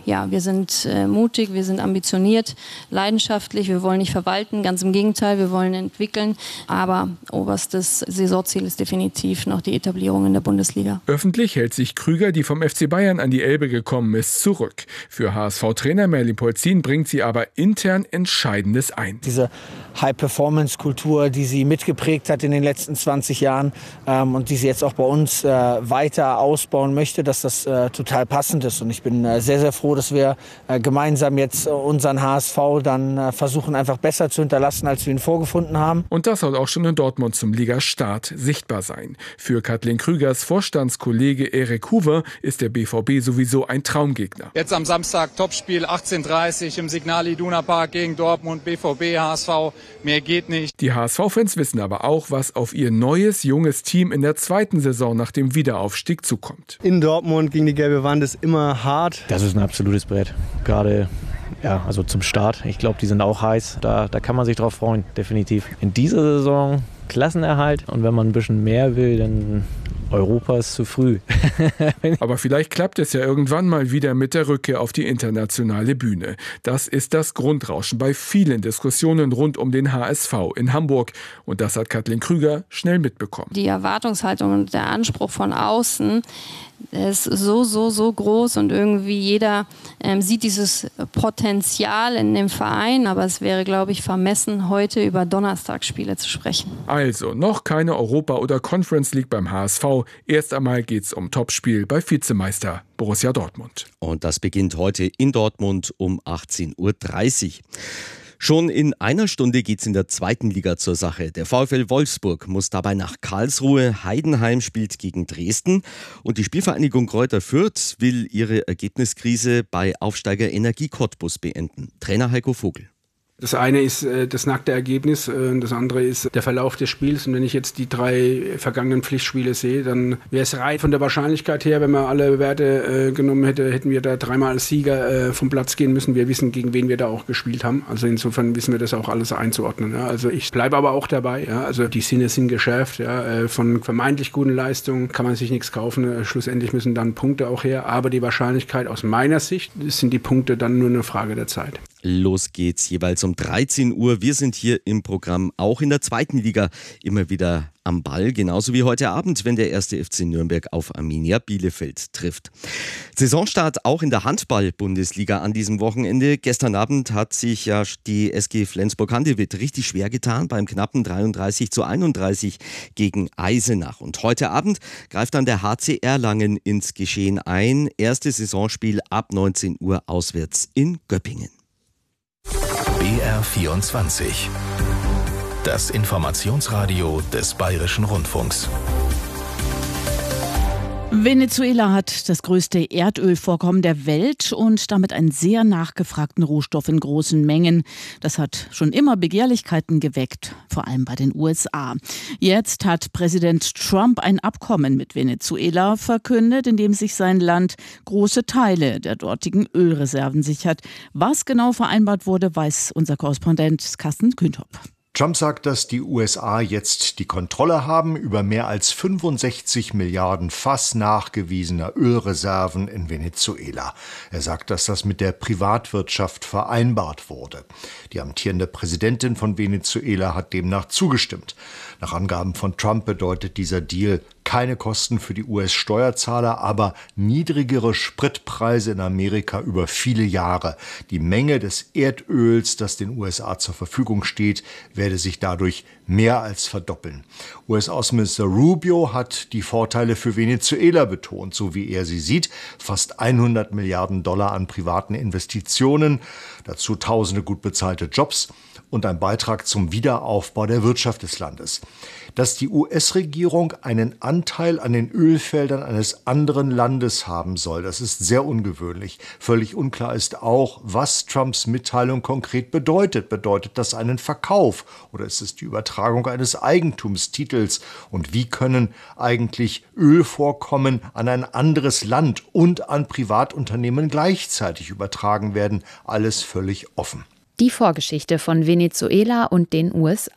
ja, wir sind mutig, wir sind ambitioniert, leidenschaftlich, wir wollen nicht verwalten, ganz im Gegenteil, wir wollen entwickeln. Aber oberstes Saisonziel ist definitiv noch die Etablierung in der Bundesliga. Öffentlich hält sich Krüger, die vom FC Bayern an die Elbe gekommen ist, zurück. Für HSV-Trainer Merlin Polzin bringt sie aber intern Entscheidendes ein. Diese High-Performance-Kultur, die sie mitgeprägt hat in den letzten 20 Jahren und die sie jetzt auch bei uns weiter ausbauen möchte, dass das total passend ist. Und ich bin sehr, sehr froh, dass wir gemeinsam jetzt unseren HSV dann versuchen, einfach besser zu hinterlassen, als wir ihn vorgefunden haben. Und das soll auch schon in Dortmund zum Ligastart sichtbar sein. Für Kathleen Krügers Vorstandskollege Erik Huber ist der BVB sowieso ein Traumgegner. Jetzt am Samstag Topspiel 18:30 im Signal Iduna Park gegen Dortmund, BVB, HSV. Mehr geht nicht. Die HSV-Fans wissen aber auch, was auf ihr neues, junges Team in der zweiten Saison nach dem Wiederaufstieg zukommt. In Dortmund gegen die gelbe Wand ist immer hart. Das ist ein absolutes Brett. Gerade also zum Start. Ich glaube, die sind auch heiß. Da kann man sich drauf freuen, definitiv. In dieser Saison Klassenerhalt. Und wenn man ein bisschen mehr will, dann Europa ist zu früh. Aber vielleicht klappt es ja irgendwann mal wieder mit der Rückkehr auf die internationale Bühne. Das ist das Grundrauschen bei vielen Diskussionen rund um den HSV in Hamburg. Und das hat Kathleen Krüger schnell mitbekommen. Die Erwartungshaltung und der Anspruch von außen ist so groß und irgendwie jeder sieht dieses Potenzial in dem Verein. Aber es wäre, glaube ich, vermessen, heute über Donnerstagsspiele zu sprechen. Also noch keine Europa- oder Conference League beim HSV. Erst einmal geht es um Topspiel bei Vizemeister Borussia Dortmund. Und das beginnt heute in Dortmund um 18:30 Uhr. Schon in einer Stunde geht's in der zweiten Liga zur Sache. Der VfL Wolfsburg muss dabei nach Karlsruhe. Heidenheim spielt gegen Dresden. Und die Spielvereinigung Greuther Fürth will ihre Ergebniskrise bei Aufsteiger Energie Cottbus beenden. Trainer Heiko Vogel. Das eine ist das nackte Ergebnis, das andere ist der Verlauf des Spiels. Und wenn ich jetzt die 3 vergangenen Pflichtspiele sehe, dann wäre es rein von der Wahrscheinlichkeit her, wenn man alle Werte genommen hätte, hätten wir da 3-mal als Sieger vom Platz gehen müssen. Wir wissen, gegen wen wir da auch gespielt haben. Also insofern wissen wir das auch alles einzuordnen. Ja. Also ich bleibe aber auch dabei. Ja. Also die Sinne sind geschärft. Ja. Von vermeintlich guten Leistungen kann man sich nichts kaufen. Schlussendlich müssen dann Punkte auch her. Aber die Wahrscheinlichkeit aus meiner Sicht sind die Punkte dann nur eine Frage der Zeit. Los geht's jeweils um 13 Uhr. Wir sind hier im Programm auch in der zweiten Liga immer wieder am Ball, genauso wie heute Abend, wenn der 1. FC Nürnberg auf Arminia Bielefeld trifft. Saisonstart auch in der Handball-Bundesliga an diesem Wochenende. Gestern Abend hat sich ja die SG Flensburg-Handewitt richtig schwer getan beim knappen 33:31 gegen Eisenach. Und heute Abend greift dann der HC Erlangen ins Geschehen ein. Erstes Saisonspiel ab 19 Uhr auswärts in Göppingen. BR24. Das Informationsradio des Bayerischen Rundfunks. Venezuela hat das größte Erdölvorkommen der Welt und damit einen sehr nachgefragten Rohstoff in großen Mengen. Das hat schon immer Begehrlichkeiten geweckt, vor allem bei den USA. Jetzt hat Präsident Trump ein Abkommen mit Venezuela verkündet, in dem sich sein Land große Teile der dortigen Ölreserven sichert. Was genau vereinbart wurde, weiß unser Korrespondent Carsten Kühnhopp. Trump sagt, dass die USA jetzt die Kontrolle haben über mehr als 65 Milliarden Fass nachgewiesener Ölreserven in Venezuela. Er sagt, dass das mit der Privatwirtschaft vereinbart wurde. Die amtierende Präsidentin von Venezuela hat demnach zugestimmt. Nach Angaben von Trump bedeutet dieser Deal keine Kosten für die US-Steuerzahler, aber niedrigere Spritpreise in Amerika über viele Jahre. Die Menge des Erdöls, das den USA zur Verfügung steht, werde sich dadurch mehr als verdoppeln. US-Außenminister Rubio hat die Vorteile für Venezuela betont, so wie er sie sieht. Fast 100 Milliarden Dollar an privaten Investitionen, dazu tausende gut bezahlte Jobs und ein Beitrag zum Wiederaufbau der Wirtschaft des Landes. Dass die US-Regierung einen Anteil an den Ölfeldern eines anderen Landes haben soll, das ist sehr ungewöhnlich. Völlig unklar ist auch, was Trumps Mitteilung konkret bedeutet. Bedeutet das einen Verkauf oder ist es die Übertragung eines Eigentumstitels? Und wie können eigentlich Ölvorkommen an ein anderes Land und an Privatunternehmen gleichzeitig übertragen werden? Alles völlig offen. Die Vorgeschichte von Venezuela und den USA.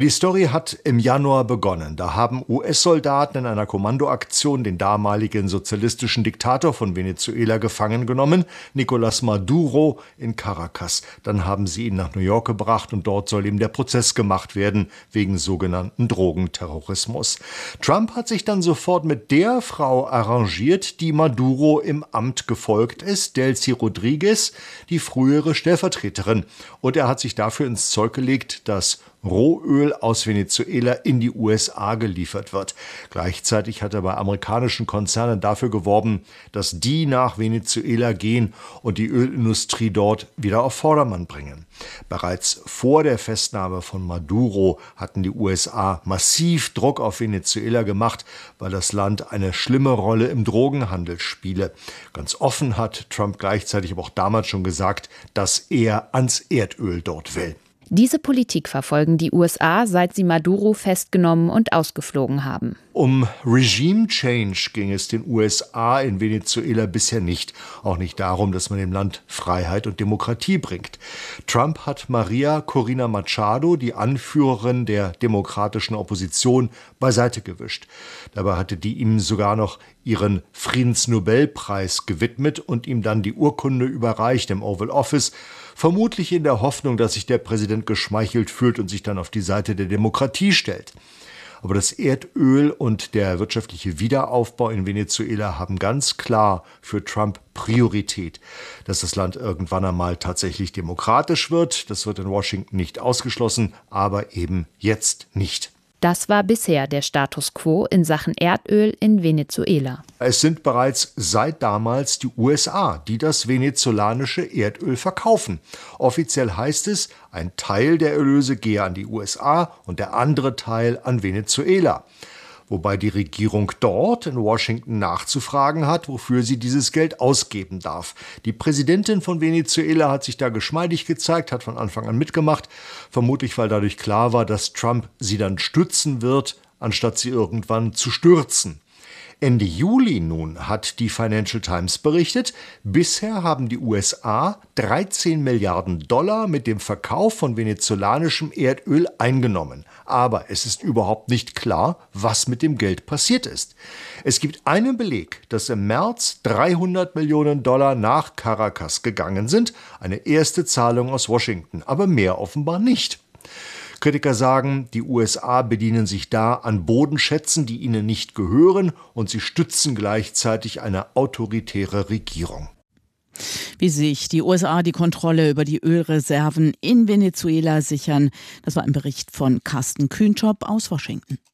Die Story hat im Januar begonnen. Da haben US-Soldaten in einer Kommandoaktion den damaligen sozialistischen Diktator von Venezuela gefangen genommen, Nicolás Maduro in Caracas. Dann haben sie ihn nach New York gebracht und dort soll ihm der Prozess gemacht werden wegen sogenannten Drogenterrorismus. Trump hat sich dann sofort mit der Frau arrangiert, die Maduro im Amt gefolgt ist, Delcy Rodriguez, die frühere Stellvertreterin. Und er hat sich dafür ins Zeug gelegt, dass Rohöl aus Venezuela in die USA geliefert wird. Gleichzeitig hat er bei amerikanischen Konzernen dafür geworben, dass die nach Venezuela gehen und die Ölindustrie dort wieder auf Vordermann bringen. Bereits vor der Festnahme von Maduro hatten die USA massiv Druck auf Venezuela gemacht, weil das Land eine schlimme Rolle im Drogenhandel spiele. Ganz offen hat Trump gleichzeitig aber auch damals schon gesagt, dass er ans Erdöl dort will. Diese Politik verfolgen die USA, seit sie Maduro festgenommen und ausgeflogen haben. Um Regime Change ging es den USA in Venezuela bisher nicht. Auch nicht darum, dass man dem Land Freiheit und Demokratie bringt. Trump hat Maria Corina Machado, die Anführerin der demokratischen Opposition, beiseite gewischt. Dabei hatte die ihm sogar noch ihren Friedensnobelpreis gewidmet und ihm dann die Urkunde überreicht im Oval Office, vermutlich in der Hoffnung, dass sich der Präsident geschmeichelt fühlt und sich dann auf die Seite der Demokratie stellt. Aber das Erdöl und der wirtschaftliche Wiederaufbau in Venezuela haben ganz klar für Trump Priorität. Dass das Land irgendwann einmal tatsächlich demokratisch wird, das wird in Washington nicht ausgeschlossen, aber eben jetzt nicht. Das war bisher der Status quo in Sachen Erdöl in Venezuela. Es sind bereits seit damals die USA, die das venezolanische Erdöl verkaufen. Offiziell heißt es, ein Teil der Erlöse gehe an die USA und der andere Teil an Venezuela. Wobei die Regierung dort in Washington nachzufragen hat, wofür sie dieses Geld ausgeben darf. Die Präsidentin von Venezuela hat sich da geschmeidig gezeigt, hat von Anfang an mitgemacht, vermutlich weil dadurch klar war, dass Trump sie dann stützen wird, anstatt sie irgendwann zu stürzen. Ende Juli nun hat die Financial Times berichtet, bisher haben die USA 13 Milliarden Dollar mit dem Verkauf von venezolanischem Erdöl eingenommen. Aber es ist überhaupt nicht klar, was mit dem Geld passiert ist. Es gibt einen Beleg, dass im März 300 Millionen Dollar nach Caracas gegangen sind, eine erste Zahlung aus Washington, aber mehr offenbar nicht. Kritiker sagen, die USA bedienen sich da an Bodenschätzen, die ihnen nicht gehören, und sie stützen gleichzeitig eine autoritäre Regierung. Wie sich die USA die Kontrolle über die Ölreserven in Venezuela sichern, das war ein Bericht von Carsten Kühnschop aus Washington.